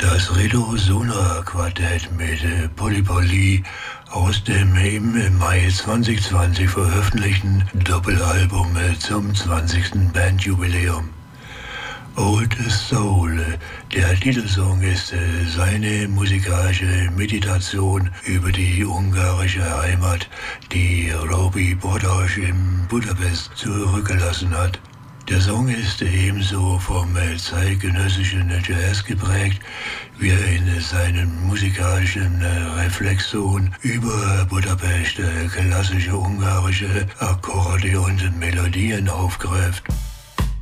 Das Rido Sona Quartett mit Polly Polly aus dem im Mai 2020 veröffentlichten Doppelalbum zum 20. Bandjubiläum. Old Soul, der Titelsong ist seine musikalische Meditation über die ungarische Heimat, die Robi Bodos in Budapest zurückgelassen hat. Der Song ist ebenso vom zeitgenössischen Jazz geprägt, wie er in seinen musikalischen Reflexionen über Budapest klassische ungarische Akkorde und Melodien aufgreift.